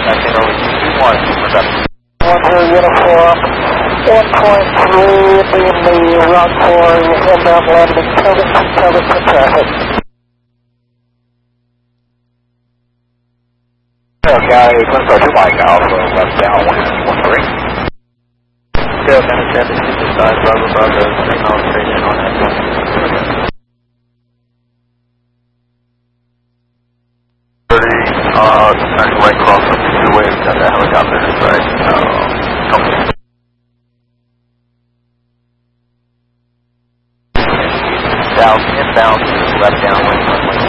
contacting over 221, what's up? 10 uniform, 1.3 being the route for inbound landing, cover for traffic. Okay, Glencoe 2 Mike Alpha, westbound 113. 097, 65, Bravo, signal station on that.